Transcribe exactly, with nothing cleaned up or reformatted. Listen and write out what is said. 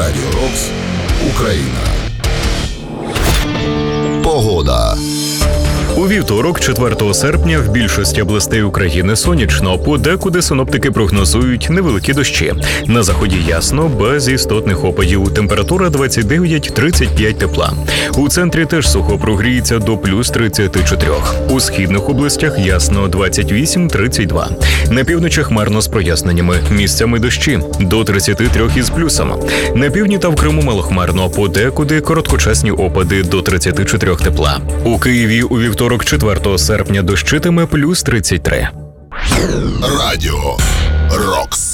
Радіо Рокс, Україна. Погода. У вівторок, четвертого серпня, в більшості областей України сонячно, подекуди синоптики прогнозують невеликі дощі. На заході ясно, без істотних опадів. Температура двадцять дев'ять - тридцять п'ять тепла. У центрі теж сухо прогріється до плюс тридцять чотири. У східних областях ясно двадцять вісім - тридцять два. На півночі хмарно з проясненнями. Місцями дощі до тридцять три із плюсом. На півдні та в Криму малохмарно, подекуди короткочасні опади до тридцять чотири тепла. У Києві у вівторок, четвертого серпня, дощитиме плюс тридцять три. Радіо Рокс.